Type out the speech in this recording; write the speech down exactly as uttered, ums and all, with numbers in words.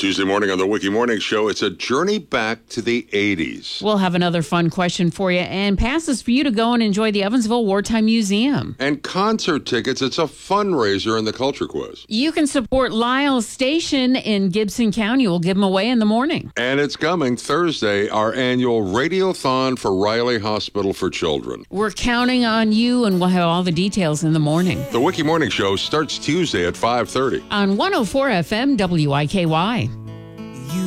Tuesday morning on the Wiki Morning Show, it's a journey back to the eighties. We'll have another fun question for you and passes for you to go and enjoy the Evansville Wartime Museum. And concert tickets. It's a fundraiser in the Culture Quiz. You can support Lyle's Station in Gibson County. We'll give them away in the morning. And it's coming Thursday, our annual Radiothon for Riley Hospital for Children. We're counting on you, and we'll have all the details in the morning. The Wiki Morning Show starts Tuesday at five thirty. On one oh four F M W I K Y.